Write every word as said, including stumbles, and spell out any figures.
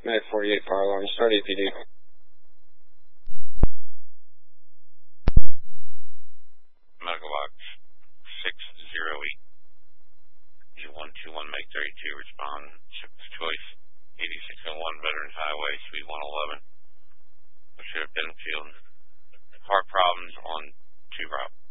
Med forty-eight power alarm, start A P D. Medical box six zero eight. U one two one Meg thirty-two, respond. Ship's choice, eighty-six oh one Veterans Highway, Suite one eleven. Sheriff Benfield. Heart problems on two route.